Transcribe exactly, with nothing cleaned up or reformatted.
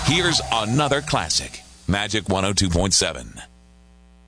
Here's another classic. Magic one oh two point seven.